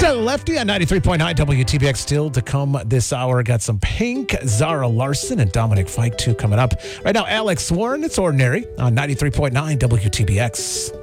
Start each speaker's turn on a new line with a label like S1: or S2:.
S1: Lefty on 93.9 WTBX. Still to come this hour. Got some Pink, Zara Larson, and Dominic Fike 2 coming up. Right now, Alex Warren, It's Ordinary on 93.9 WTBX.